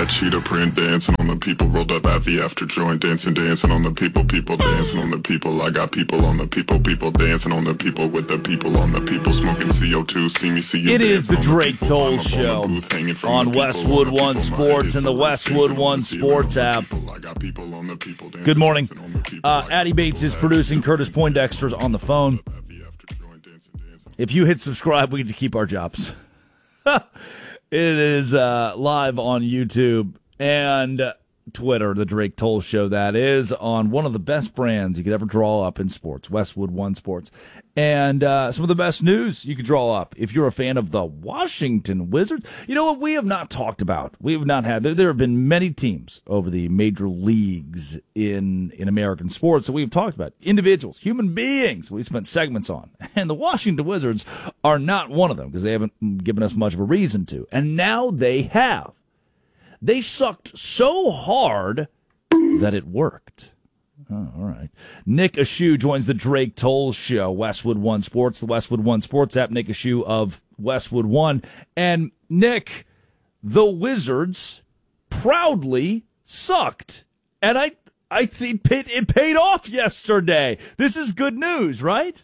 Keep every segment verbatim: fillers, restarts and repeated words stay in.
cheetah print, dancing on the people, rolled up at the after joint, dancing, dancing on the people, people dancing on the people. I got people on the people, people dancing on the people with the people on the people, smoking C O two. See me, see you. It is the Drake Toll Show on Westwood One Sports and the Westwood One Sports app. Good morning. Uh, Addie Bates is producing. Curtis Poindexter's on the phone. If you hit subscribe, we get to keep our jobs. It is uh, live on YouTube and Twitter, the Drake Toll Show, that is, on one of the best brands you could ever draw up in sports, Westwood One Sports. And uh, some of the best news you could draw up if you're a fan of the Washington Wizards. You know what we have not talked about? We have not had, there, there have been many teams over the major leagues in, in American sports that we've talked about. Individuals, human beings we spent segments on. And the Washington Wizards are not one of them because they haven't given us much of a reason to. And now they have. They sucked so hard that it worked. Oh, all right. Nick Ashew joins the Drake Toll Show, Westwood One Sports, the Westwood One Sports app. Nick Ashew of Westwood One. And Nick, the Wizards proudly sucked. And I I think it paid off yesterday. This is good news, right?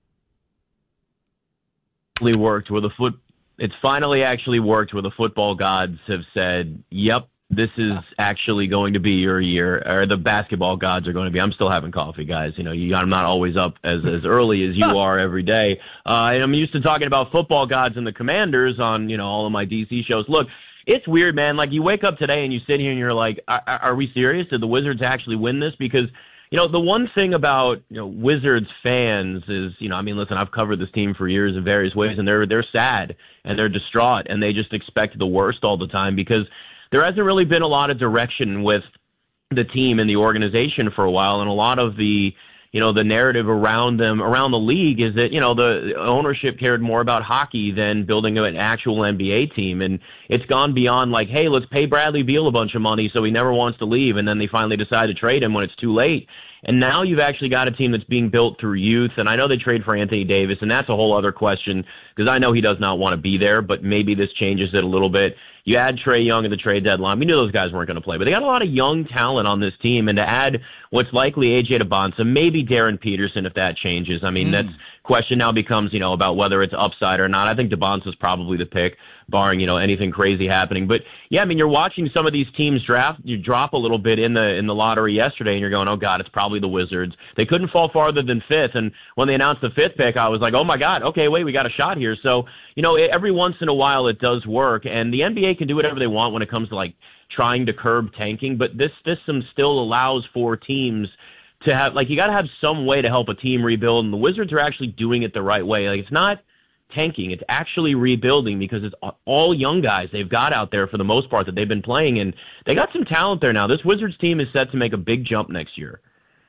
It worked where the foot. It's finally actually worked where the football gods have said, yep, this is actually going to be your year, or the basketball gods are going to be. I'm still having coffee, guys. You know, you, I'm not always up as, as early as you are every day. Uh, and I'm used to talking about football gods and the Commanders on, you know, all of my D C shows. Look, it's weird, man. Like, you wake up today and you sit here and you're like, are, are we serious? Did the Wizards actually win this? Because, you know, the one thing about, you know, Wizards fans is, you know, I mean, listen, I've covered this team for years in various ways, and they're they're sad and they're distraught, and they just expect the worst all the time because there hasn't really been a lot of direction with the team and the organization for a while, and a lot of the, you know, the narrative around them, around the league is that, you know, the ownership cared more about hockey than building an actual N B A team. And it's gone beyond like, hey, let's pay Bradley Beal a bunch of money so he never wants to leave. And then they finally decide to trade him when it's too late. And now you've actually got a team that's being built through youth. And I know they trade for Anthony Davis, and that's a whole other question because I know he does not want to be there, but maybe this changes it a little bit. You add Trae Young at the trade deadline. We knew those guys weren't going to play, but they got a lot of young talent on this team. And to add what's likely A J DeBonsa, maybe Darren Peterson if that changes. I mean, mm. that's question now becomes, you know, about whether it's upside or not. I think DeBonsa's probably the pick, barring, you know, anything crazy happening. But yeah, I mean, you're watching some of these teams draft, you drop a little bit in the in the lottery yesterday, and you're going, oh God, it's probably the Wizards. They couldn't fall farther than fifth, and when they announced the fifth pick, I was like, oh my God, okay, wait, we got a shot here. So, you know, every once in a while it does work, and the N B A can do whatever they want when it comes to like trying to curb tanking, but this system still allows for teams to have, like, you got to have some way to help a team rebuild, and the Wizards are actually doing it the right way. Like, it's not tanking, it's actually rebuilding because it's all young guys they've got out there for the most part that they've been playing, and they got some talent there now. This Wizards team is set to make a big jump next year.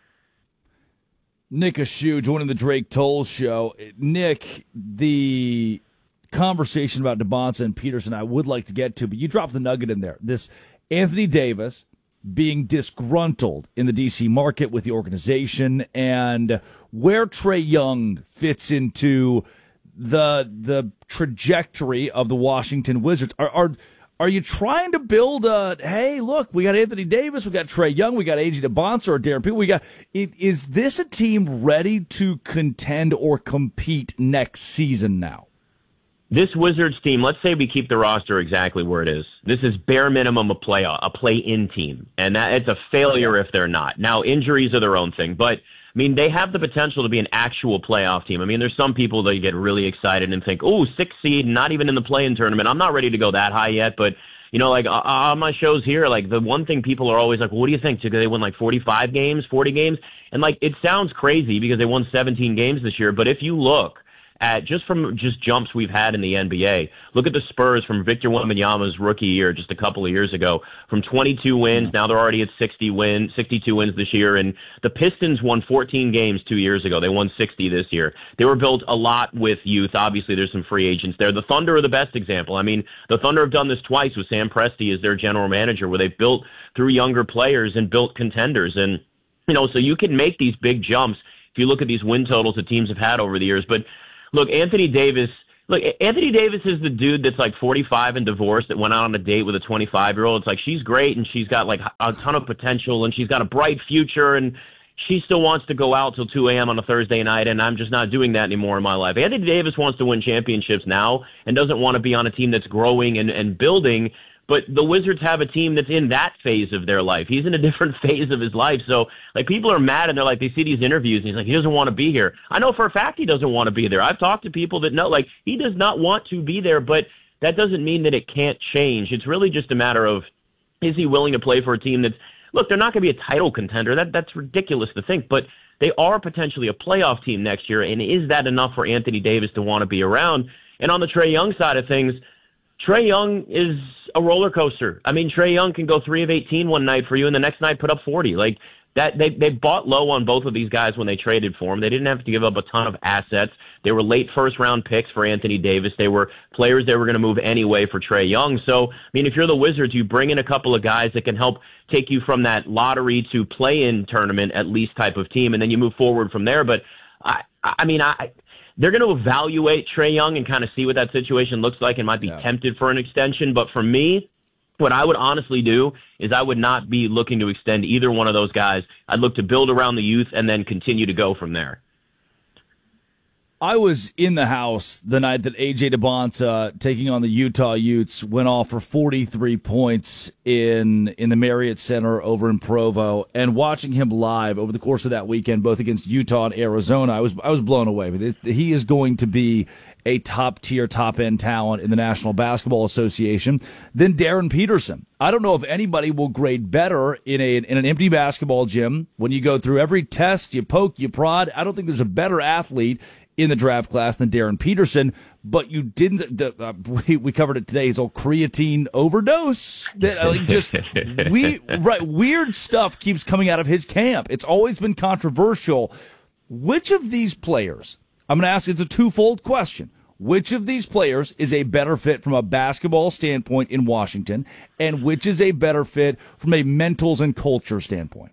Nick Ashew joining the Drake Toll Show. Nick, the conversation about DeBonsa and Peterson I would like to get to, but you dropped the nugget in there. This Anthony Davis being disgruntled in the D C market with the organization, and where Trae Young fits into the the trajectory of the Washington Wizards. Are are are you trying to build a, hey, look, we got Anthony Davis, we got Trae Young, we got A J DeBonsa or Darren Peterson, we got, is this a team ready to contend or compete next season now? This Wizards team, let's say we keep the roster exactly where it is. This is bare minimum a play a play-in team, and that it's a failure if they're not. Now, injuries are their own thing, but I mean, they have the potential to be an actual playoff team. I mean, there's some people that get really excited and think, "Oh, sixth seed, not even in the play-in tournament." I'm not ready to go that high yet, but you know, like uh, on my shows here, like the one thing people are always like, well, "What do you think? Did they win like forty-five games, forty games?" And like, it sounds crazy because they won seventeen games this year, but if you look at just from just jumps we've had in the N B A. Look at the Spurs from Victor Wembanyama's rookie year just a couple of years ago. From twenty-two wins, now they're already at sixty wins, sixty-two wins this year. And the Pistons won fourteen games two years ago. They won sixty this year. They were built a lot with youth. Obviously, there's some free agents there. The Thunder are the best example. I mean, the Thunder have done this twice with Sam Presti as their general manager, where they've built through younger players and built contenders. And, you know, so you can make these big jumps if you look at these win totals that teams have had over the years. But look, Anthony Davis, Look, Anthony Davis is the dude that's like forty-five and divorced that went out on a date with a twenty-five-year-old. It's like she's great and she's got like a ton of potential and she's got a bright future and she still wants to go out till two a.m. on a Thursday night, and I'm just not doing that anymore in my life. Anthony Davis wants to win championships now and doesn't want to be on a team that's growing and, and building, but the Wizards have a team that's in that phase of their life. He's in a different phase of his life. So, like, people are mad, and they're like, they see these interviews, and he's like, he doesn't want to be here. I know for a fact he doesn't want to be there. I've talked to people that know, like, he does not want to be there, but that doesn't mean that it can't change. It's really just a matter of, is he willing to play for a team that's, look, they're not going to be a title contender. That That's ridiculous to think, but they are potentially a playoff team next year, and is that enough for Anthony Davis to want to be around? And on the Trae Young side of things, Trae Young is a roller coaster. I mean, Trae Young can go three of eighteen one night for you, and the next night put up forty. Like that, they they bought low on both of these guys when they traded for him. They didn't have to give up a ton of assets. They were late first round picks for Anthony Davis. They were players they were going to move anyway for Trae Young. So, I mean, if you're the Wizards, you bring in a couple of guys that can help take you from that lottery to play-in tournament at least type of team, and then you move forward from there. But I, I mean, I. They're going to evaluate Trae Young and kind of see what that situation looks like and might be yeah. tempted for an extension. But for me, what I would honestly do is I would not be looking to extend either one of those guys. I'd look to build around the youth and then continue to go from there. I was in the house the night that A J DeBonta, taking on the Utah Utes, went off for forty-three points in in the Marriott Center over in Provo, and watching him live over the course of that weekend, both against Utah and Arizona, I was I was blown away. He is going to be a top-tier, top-end talent in the National Basketball Association. Then Darren Peterson. I don't know if anybody will grade better in a in an empty basketball gym when you go through every test, you poke, you prod. I don't think there's a better athlete in the draft class than Darren Peterson, but you didn't. The, uh, we, we covered it today. His old creatine overdose. That uh, like just we right weird stuff keeps coming out of his camp. It's always been controversial. Which of these players? I'm going to ask. It's a twofold question. Which of these players is a better fit from a basketball standpoint in Washington, and which is a better fit from a mentals and culture standpoint?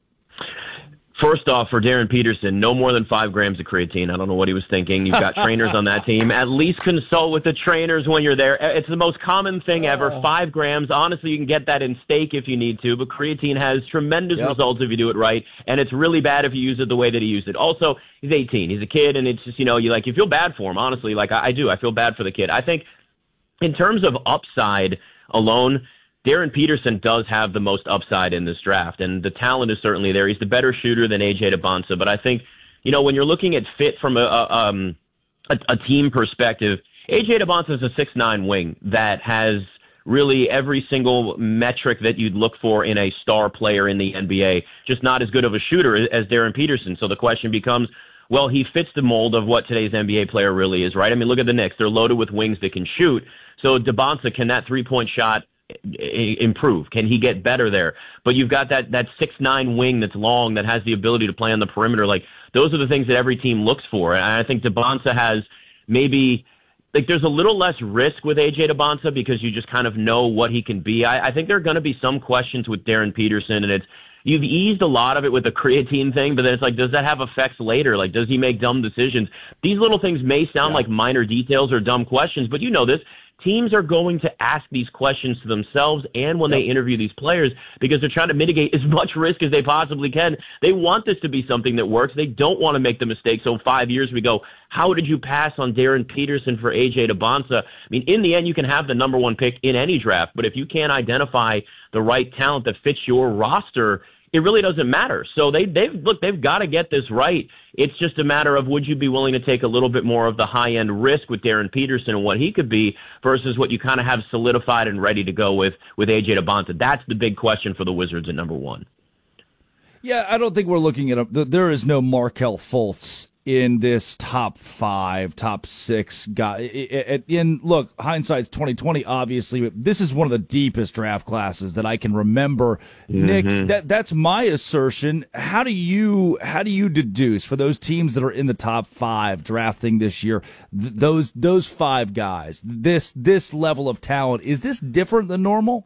First off, for Darren Peterson, no more than five grams of creatine. I don't know what he was thinking. You've got trainers on that team. At least consult with the trainers when you're there. It's the most common thing ever. Five grams. Honestly, you can get that in steak if you need to, but creatine has tremendous yep. results if you do it right, and it's really bad if you use it the way that he used it. Also, he's eighteen. He's a kid, and it's just, you know, you like you feel bad for him, honestly. Like I, I do. I feel bad for the kid. I think in terms of upside alone, Darren Peterson does have the most upside in this draft, and the talent is certainly there. He's the better shooter than A J DeBonta, but I think, you know, when you're looking at fit from a, a, um, a, a team perspective, A J DeBonta is a six nine wing that has really every single metric that you'd look for in a star player in the N B A, just not as good of a shooter as Darren Peterson. So the question becomes, well, he fits the mold of what today's N B A player really is, right? I mean, look at the Knicks. They're loaded with wings that can shoot. So DeBonta, can that three-point shot improve? Can he get better there? But you've got that that six nine wing that's long, that has the ability to play on the perimeter. Like, those are the things that every team looks for. And I think DeBonta has maybe, like, there's a little less risk with A J DeBonta because you just kind of know what he can be. I, I think there are going to be some questions with Darren Peterson, and it's, you've eased a lot of it with the creatine thing, but then it's like, does that have effects later? Like, does he make dumb decisions? These little things may sound yeah. like minor details or dumb questions, but you know this. Teams are going to ask these questions to themselves and when yep. they interview these players, because they're trying to mitigate as much risk as they possibly can. They want this to be something that works. They don't want to make the mistake. So five years we go, how did you pass on Darren Peterson for A J DeBonta? I mean, in the end, you can have the number one pick in any draft, but if you can't identify the right talent that fits your roster, it really doesn't matter. So they, they've, look, they've got to get this right. It's just a matter of, would you be willing to take a little bit more of the high-end risk with Darren Peterson and what he could be versus what you kind of have solidified and ready to go with with A J DeBonta? That's the big question for the Wizards at number one. Yeah, I don't think we're looking at a, there is no Markelle Fultz in this top five, top six guy. In look, hindsight's twenty twenty, obviously, but this is one of the deepest draft classes that I can remember. Mm-hmm. Nick, that that's my assertion. How do you how do you deduce for those teams that are in the top five drafting this year, th- those those five guys, this this level of talent, is this different than normal?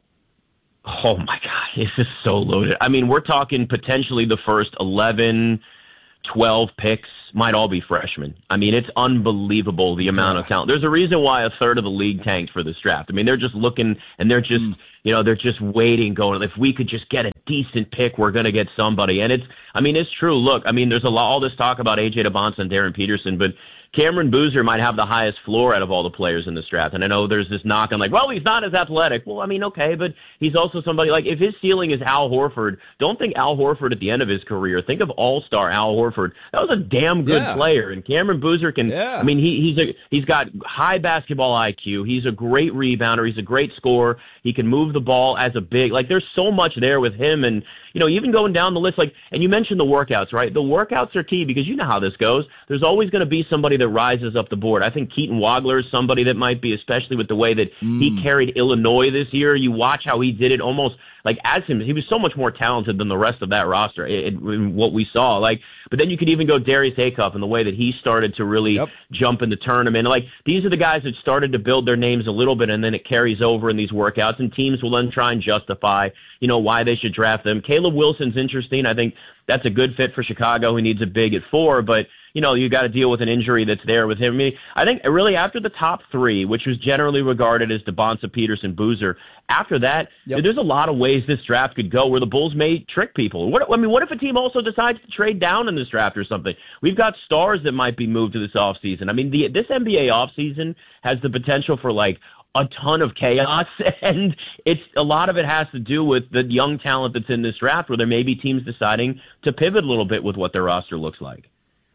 Oh my God, this is so loaded. I mean, we're talking potentially the first eleven, twelve picks might all be freshmen. I mean, it's unbelievable the amount of talent. There's a reason why a third of the league tanked for this draft. I mean, they're just looking and they're just, mm. you know, they're just waiting, going, if we could just get a decent pick, we're going to get somebody. And it's, I mean, it's true. Look, I mean, there's a lot, all this talk about A J DeBonsa and Darren Peterson, but Cameron Boozer might have the highest floor out of all the players in this draft. And I know there's this knock on like, well, he's not as athletic. Well, I mean, okay, but he's also somebody like, if his ceiling is Al Horford, don't think Al Horford at the end of his career. Think of all-star Al Horford. That was a damn good yeah. player. And Cameron Boozer can, yeah. I mean, he, he's a, he's got high basketball I Q. He's a great rebounder. He's a great scorer. He can move the ball as a big, like there's so much there with him. And, you know, even going down the list, like, and you mentioned the workouts, right? The workouts are key because you know how this goes. There's always going to be somebody that rises up the board. I think Keaton Wagler is somebody that might be, especially with the way that mm. he carried Illinois this year. You watch how he did it almost like as him. He was so much more talented than the rest of that roster in, in what we saw. Like, but then you could even go Darius Acuff and the way that he started to really yep. jump in the tournament. Like, these are the guys that started to build their names a little bit, and then it carries over in these workouts, and teams will then try and justify, you know, why they should draft them. Caleb Wilson's interesting. I think that's a good fit for Chicago. He needs a big at four, but, you know, you got to deal with an injury that's there with him. I mean, I think really after the top three, which was generally regarded as DeBonsa, Peterson, Boozer, after that, yep. there's a lot of ways this draft could go where the Bulls may trick people. What, I mean, what if a team also decides to trade down in this draft or something? We've got stars that might be moved to this offseason. I mean, the, this N B A offseason has the potential for, like, a ton of chaos, and it's a lot of it has to do with the young talent that's in this draft where there may be teams deciding to pivot a little bit with what their roster looks like.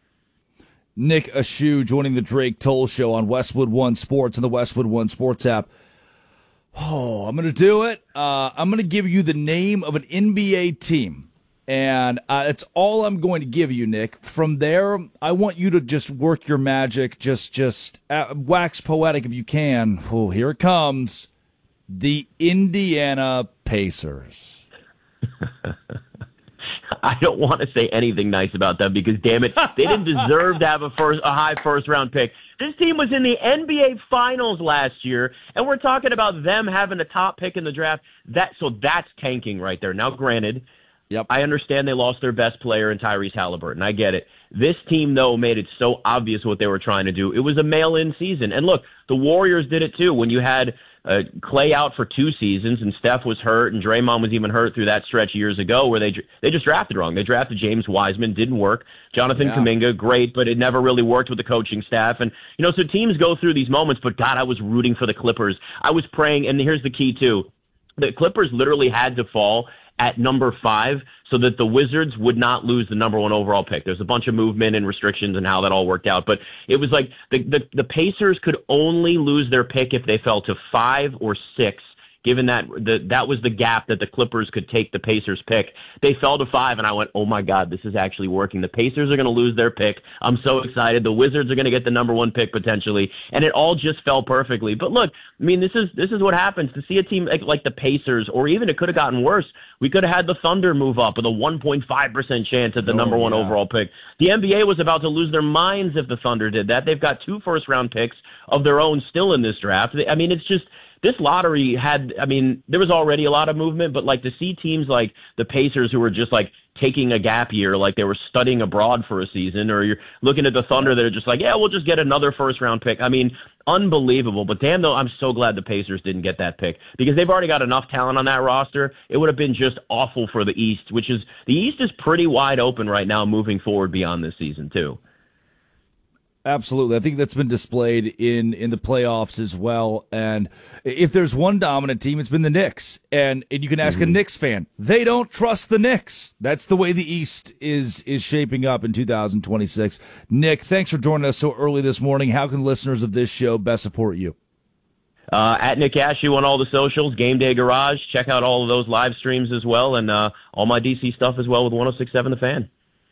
Nick Ashew joining the Drake Toll Show on Westwood One Sports and the Westwood One Sports app. Oh, I'm going to do it. Uh, I'm going to give you the name of an N B A team, and uh, it's all I'm going to give you, Nick. From there, I want you to just work your magic, just just uh, wax poetic if you can. Oh, here it comes. The Indiana Pacers. I don't want to say anything nice about them because, damn it, they didn't deserve to have a first, a high first-round pick. This team was in the N B A Finals last year, and we're talking about them having a top pick in the draft. That so that's tanking right there. Now, granted, yep. I understand they lost their best player in Tyrese Halliburton. I get it. This team, though, made it so obvious what they were trying to do. It was a mail-in season. And look, the Warriors did it too when you had uh, Clay out for two seasons and Steph was hurt and Draymond was even hurt through that stretch years ago where they they just drafted wrong. They drafted James Wiseman, didn't work. Jonathan yeah. Kuminga, great, but it never really worked with the coaching staff. And, you know, so teams go through these moments, but, God, I was rooting for the Clippers. I was praying, and here's the key, too. The Clippers literally had to fall at number five so that the Wizards would not lose the number one overall pick. There's a bunch of movement and restrictions and how that all worked out. But it was like the, the, the Pacers could only lose their pick if they fell to five or six, given that the, that was the gap that the Clippers could take the Pacers pick. They fell to five, and I went, oh, my God, this is actually working. The Pacers are going to lose their pick. I'm so excited. The Wizards are going to get the number one pick potentially, and it all just fell perfectly. But, look, I mean, this is this is what happens. To see a team like, like the Pacers, or even it could have gotten worse, we could have had the Thunder move up with a one point five percent chance at the oh, number one yeah. overall pick. The N B A was about to lose their minds if the Thunder did that. They've got two first-round picks of their own still in this draft. I mean, it's just – this lottery had, I mean, there was already a lot of movement, but like to see teams like the Pacers who were just like taking a gap year, like they were studying abroad for a season, or you're looking at the Thunder that are just like, yeah, we'll just get another first round pick. I mean, unbelievable. But damn though, I'm so glad the Pacers didn't get that pick because they've already got enough talent on that roster. It would have been just awful for the East, which is, the East is pretty wide open right now moving forward beyond this season too. Absolutely. I think that's been displayed in, in the playoffs as well. And if there's one dominant team, it's been the Knicks. And, and you can ask mm-hmm. a Knicks fan. They don't trust the Knicks. That's the way the East is is shaping up in two thousand twenty-six. Nick, thanks for joining us so early this morning. How can listeners of this show best support you? Uh, at Nick Ashew on all the socials, Game Day Garage. Check out all of those live streams as well, and uh, all my D C stuff as well with one oh six point seven The Fan.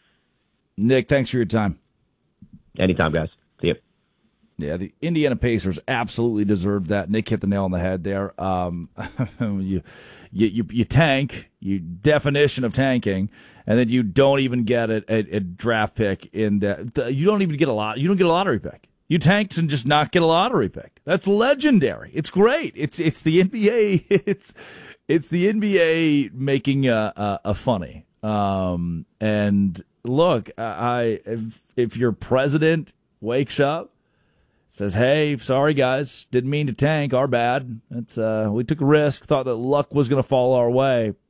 Nick, thanks for your time. Anytime, guys. See you. Yeah, the Indiana Pacers absolutely deserved that. Nick hit the nail on the head there. Um, you, you, you, you tank, you definition of tanking, and then you don't even get a, a, a draft pick in that. You don't even get a lot. You don't get a lottery pick. You tanked and just not get a lottery pick. That's legendary. It's great. It's it's the N B A. It's it's the N B A making a a, a funny. Um, and look, I if, if your president wakes up, says, "Hey, sorry guys, didn't mean to tank, our bad. It's uh, we took a risk, thought that luck was going to fall our way."